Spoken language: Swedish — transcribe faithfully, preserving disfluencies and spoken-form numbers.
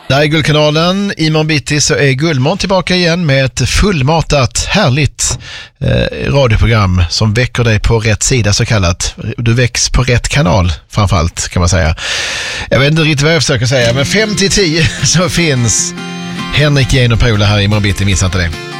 Där är Guldkanalen. Imorgon bitti så är Gullmån tillbaka igen med ett fullmatat, härligt eh, radioprogram som väcker dig på rätt sida, så kallat. Du väcks på rätt kanal framförallt, kan man säga. Jag vet inte riktigt vad jag försöker säga, men fem till tio så finns Henrik Jane och Paula här i Imorgon bitti. Missa inte det.